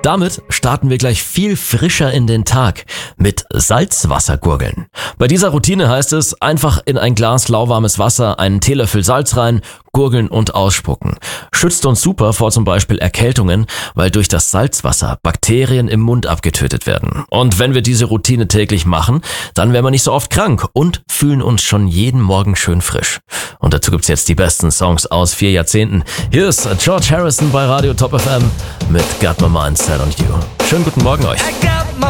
Damit starten wir gleich viel frischer in den Tag mit Salzwassergurgeln. Bei dieser Routine heißt es, einfach in ein Glas lauwarmes Wasser einen Teelöffel Salz rein, gurgeln und ausspucken. Schützt uns super vor zum Beispiel Erkältungen, weil durch das Salzwasser Bakterien im Mund abgetötet werden. Und wenn wir diese Routine täglich machen, dann werden wir nicht so oft krank und fühlen uns schon jeden Morgen schön frisch. Und dazu gibt's jetzt die besten Songs aus 4 Jahrzehnten. Hier ist George Harrison bei Radio Top FM mit Got My Mind Set on You. Schönen guten Morgen euch. I got my